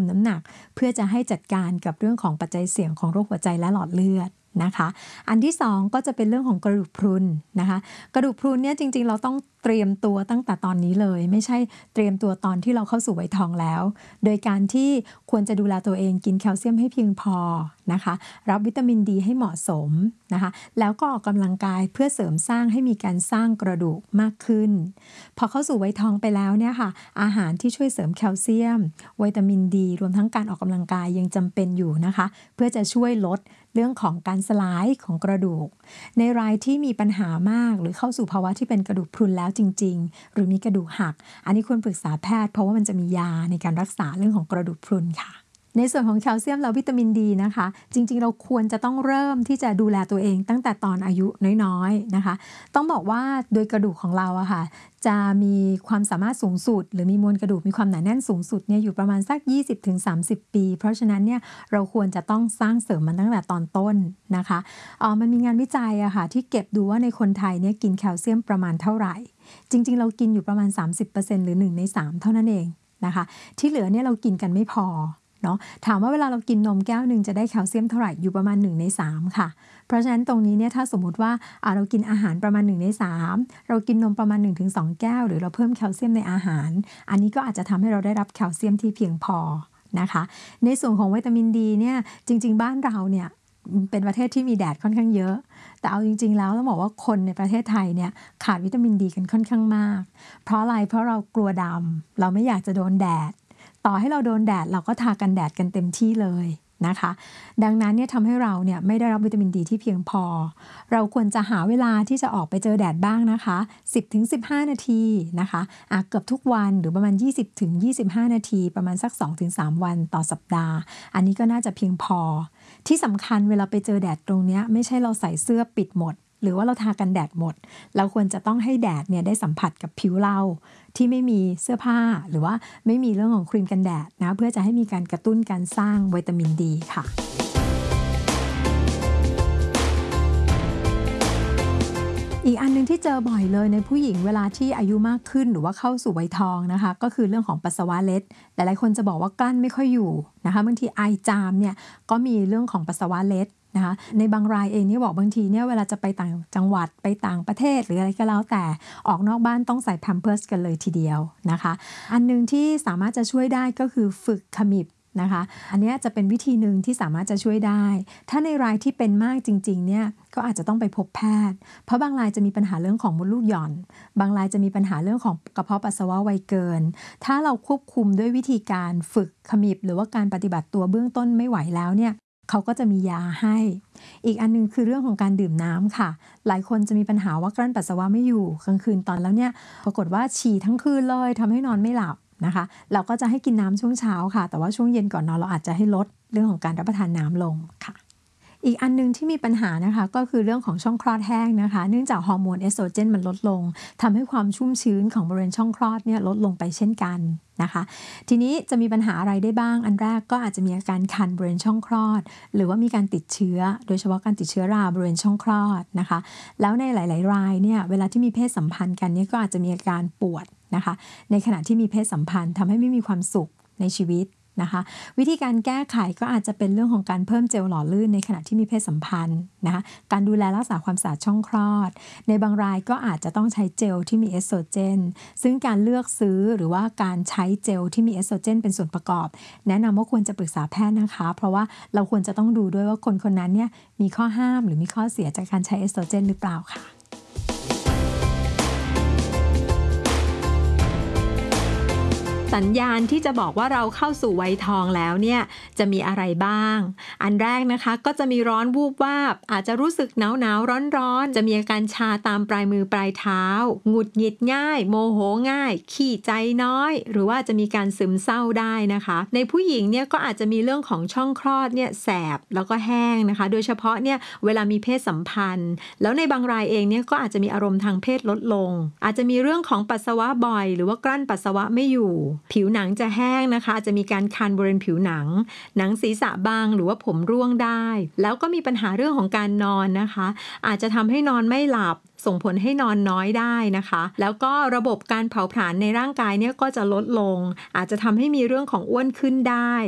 มน้ำหนักเพื่อจะให้จัดการกับเรื่องของปัจจัยเสี่ยงของโรคหัวใจและหลอดเลือดนะคะอันที่2ก็จะเป็นเรื่องของกระดูกพรุนนะคะกระดูกพรุนเนี่ยจริงๆเราต้องเตรียมตัวตั้งแต่ตอนนี้เลยไม่ใช่เตรียมตัวตอนที่เราเข้าสู่วัยทองแล้วโดยการที่ควรจะดูแลตัวเองกินแคลเซียมให้เพียงพอนะคะรับวิตามินดีให้เหมาะสมนะคะแล้วก็ออกกำลังกายเพื่อเสริมสร้างให้มีการสร้างกระดูกมากขึ้นพอเข้าสู่วัยทองไปแล้วเนี่ยค่ะอาหารที่ช่วยเสริมแคลเซียมวิตามินดีรวมทั้งการออกกำลังกายยังจำเป็นอยู่นะคะเพื่อจะช่วยลดเรื่องของการสลายของกระดูกในรายที่มีปัญหามากหรือเข้าสู่ภาวะที่เป็นกระดูกพรุนแล้วจริงๆหรือมีกระดูกหักอันนี้ควรปรึกษาแพทย์เพราะว่ามันจะมียาในการรักษาเรื่องของกระดูกพรุนค่ะในส่วนของแคลเซียมและวิตามินดีนะคะจริงๆเราควรจะต้องเริ่มที่จะดูแลตัวเองตั้งแต่ตอนอายุน้อยๆนะคะต้องบอกว่าโดยกระดูกของเราอะค่ะจะมีความสามารถสูงสุดหรือมีมวลกระดูกมีความหนาแน่นสูงสุดเนี่ยอยู่ประมาณสัก 20-30 ปีเพราะฉะนั้นเนี่ยเราควรจะต้องสร้างเสริมมันตั้งแต่ตอนต้นนะคะมันมีงานวิจัยอะค่ะที่เก็บดูว่าในคนไทยเนี่ยกินแคลเซียมประมาณเท่าไหร่จริงๆเรากินอยู่ประมาณ 30% หรือ1 ใน 3เท่านั้นเองนะคะที่เหลือเนี่ยเรากินกันไม่พอเนาะถามว่าเวลาเรากินนมแก้วนึงจะได้แคลเซียมเท่าไหร่อยู่ประมาณ1 ใน 3ค่ะเพราะฉะนั้นตรงนี้เนี่ยถ้าสมมุติว่าเรากินอาหารประมาณ1 ใน 3เรากินนมประมาณ 1-2 แก้วหรือเราเพิ่มแคลเซียมในอาหารอันนี้ก็อาจจะทำให้เราได้รับแคลเซียมที่เพียงพอนะคะในส่วนของวิตามินดีเนี่ยจริงๆบ้านเราเนี่ยเป็นประเทศที่มีแดดค่อนข้างเยอะแต่เอาจริงๆแล้วต้องบอกว่าคนในประเทศไทยเนี่ยขาดวิตามินดีกันค่อนข้างมากเพราะอะไรเพราะเรากลัวดำเราไม่อยากจะโดนแดดต่อให้เราโดนแดดเราก็ทากันแดดกันเต็มที่เลยนะคะดังนั้นเนี่ยทำให้เราเนี่ยไม่ได้รับวิตามินดีที่เพียงพอเราควรจะหาเวลาที่จะออกไปเจอแดดบ้างนะคะ 10-15 นาทีนะคะเกือบทุกวันหรือประมาณ 20-25 นาทีประมาณสัก 2-3 วันต่อสัปดาห์อันนี้ก็น่าจะเพียงพอที่สำคัญเวลาไปเจอแดดตรงนี้ไม่ใช่เราใส่เสื้อปิดหมดหรือว่าเราทากันแดดหมดเราควรจะต้องให้แดดเนี่ยได้สัมผัสกับผิวเราที่ไม่มีเสื้อผ้าหรือว่าไม่มีเรื่องของครีมกันแดดนะเพื่อจะให้มีการกระตุ้นการสร้างวิตามินดีค่ะอีกอันนึงที่เจอบ่อยเลยในผู้หญิงเวลาที่อายุมากขึ้นหรือว่าเข้าสู่วัยทองนะคะก็คือเรื่องของปัสสาวะเล็ดหลายๆคนจะบอกว่ากลั้นไม่ค่อยอยู่นะคะบางทีไอจามเนี่ยก็มีเรื่องของปัสสาวะเล็ดนะคะในบางรายเองนี่บอกบางทีเนี่ยเวลาจะไปต่างจังหวัดไปต่างประเทศหรืออะไรก็แล้วแต่ออกนอกบ้านต้องใส่แพมเพิร์สกันเลยทีเดียวนะคะอันนึงที่สามารถจะช่วยได้ก็คือฝึกขมิบนะคะอันนี้จะเป็นวิธีหนึ่งที่สามารถจะช่วยได้ถ้าในรายที่เป็นมากจริงๆเนี่ยก็อาจจะต้องไปพบแพทย์เพราะบางรายจะมีปัญหาเรื่องของมดลูกหย่อนบางรายจะมีปัญหาเรื่องของกระเพาะปัสสาวะไวเกินถ้าเราควบคุมด้วยวิธีการฝึกขมิบหรือว่าการปฏิบัติตัวเบื้องต้นไม่ไหวแล้วเนี่ยเขาก็จะมียาให้อีกอันนึงคือเรื่องของการดื่มน้ำค่ะหลายคนจะมีปัญหาว่ากลั้นปัสสาวะไม่อยู่กลางคืนตอนแล้วเนี่ยปรากฏว่าฉี่ทั้งคืนเลยทำให้นอนไม่หลับนะคะเราก็จะให้กินน้ำช่วงเช้าค่ะแต่ว่าช่วงเย็นก่อนนอนเราอาจจะให้ลดเรื่องของการรับประทานน้ำลงค่ะอีกอันนึงที่มีปัญหานะคะก็คือเรื่องของช่องคลอดแห้งนะคะเนื่องจากฮอร์โมนเอสโตรเจนมันลดลงทำให้ความชุ่มชื้นของบริเวณช่องคลอดเนี่ยลดลงไปเช่นกันนะคะทีนี้จะมีปัญหาอะไรได้บ้างอันแรกก็อาจจะมีอาการคันบริเวณช่องคลอดหรือว่ามีการติดเชื้อโดยเฉพาะการติดเชื้อราบริเวณช่องคลอดนะคะแล้วในหลายๆรายเนี่ยเวลาที่มีเพศสัมพันธ์กันเนี่ยก็อาจจะมีอาการปวดนะคะในขณะที่มีเพศสัมพันธ์ทำให้ไม่มีความสุขในชีวิตนะคะวิธีการแก้ไขก็อาจจะเป็นเรื่องของการเพิ่มเจลหล่อลื่นในขณะที่มีเพศสัมพันธ์นะคะการดูแลรักษาความสะอาดช่องคลอดในบางรายก็อาจจะต้องใช้เจลที่มีเอสโตรเจนซึ่งการเลือกซื้อหรือว่าการใช้เจลที่มีเอสโตรเจนเป็นส่วนประกอบแนะนำว่าควรจะปรึกษาแพทย์นะคะเพราะว่าเราควรจะต้องดูด้วยว่าคนคนนั้นเนี่ยมีข้อห้ามหรือมีข้อเสียจากการใช้เอสโตรเจนหรือเปล่าค่ะสัญญาณที่จะบอกว่าเราเข้าสู่วัยทองแล้วเนี่ยจะมีอะไรบ้างอันแรกนะคะก็จะมีร้อนวูบวาบอาจจะรู้สึกหนาวร้อนจะมีอาการชาตามปลายมือปลายเท้าหงุดหงิดง่ายโมโหง่ายขี้ใจน้อยหรือว่าจะมีการซึมเศร้าได้นะคะในผู้หญิงเนี่ยก็อาจจะมีเรื่องของช่องคลอดเนี่ยแสบแล้วก็แห้งนะคะโดยเฉพาะเนี่ยเวลามีเพศสัมพันธ์แล้วในบางรายเองเนี่ยก็อาจจะมีอารมณ์ทางเพศลดลงอาจจะมีเรื่องของปัสสาวะบ่อยหรือว่ากลั้นปัสสาวะไม่อยู่ผิวหนังจะแห้งนะคะจะมีการคันบริเวณผิวหนังศีรษะบางหรือว่าผมร่วงได้แล้วก็มีปัญหาเรื่องของการนอนนะคะอาจจะทำให้นอนไม่หลับส่งผลให้นอนน้อยได้นะคะแล้วก็ระบบการเผาผลาญในร่างกายเนี่ยก็จะลดลงอาจจะทำให้มีเรื่องของอ้วนขึ้นได้